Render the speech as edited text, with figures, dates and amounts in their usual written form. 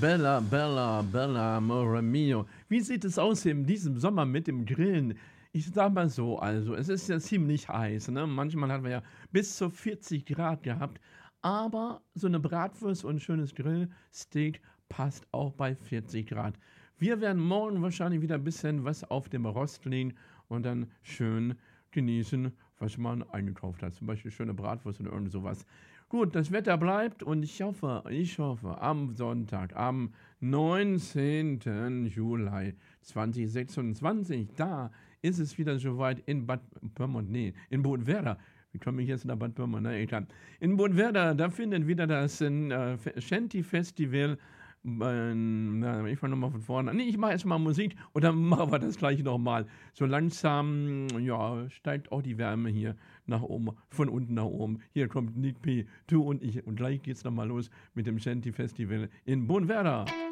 Bella, Bella, Bella, amore mio. Wie sieht es aus in diesem Sommer mit dem Grillen? Ich sage mal so, also es ist ja ziemlich heiß, ne? Manchmal hatten wir ja bis zu 40 Grad gehabt, aber so eine Bratwurst und 'n schönes Grillsteak passt auch bei 40 Grad. Wir werden morgen wahrscheinlich wieder ein bisschen was auf dem Rost legen und dann schön genießen, was man eingekauft hat. Zum Beispiel schöne Bratwurst oder irgend so was. Gut, das Wetter bleibt und ich hoffe, am Sonntag, am 19. Juli 2026, da ist es wieder soweit in Bad Pyrmont, nee, in Bodwerder. Wie komme ich jetzt nach Bad Pyrmont? Na egal. In Bodwerder, da findet wieder das Shanty-Festival. Na, ich fange nochmal von vorne an. Nee, ich mache erstmal Musik und dann machen wir das gleich nochmal. So langsam, ja, steigt auch die Wärme hier nach oben, von unten nach oben. Hier kommt Nick P., du und ich. Und gleich geht's nochmal los mit dem Shanty Festival in Bonwerder.